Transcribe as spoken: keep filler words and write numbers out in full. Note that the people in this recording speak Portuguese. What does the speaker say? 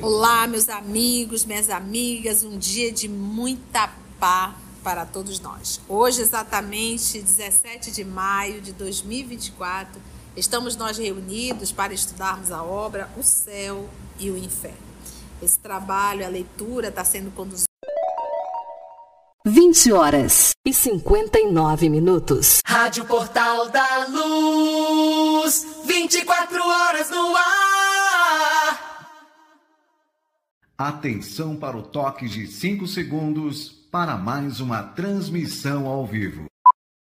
Olá, meus amigos, minhas amigas, um dia de muita paz para todos nós. Hoje, exatamente dezessete de maio de dois mil e vinte e quatro, estamos nós reunidos para estudarmos a obra O Céu e o Inferno. Esse trabalho, a leitura, está sendo conduzida. vinte horas e cinquenta e nove minutos. Rádio Portal da Luz, vinte e quatro horas no ar. Atenção para o toque de cinco segundos para mais uma transmissão ao vivo.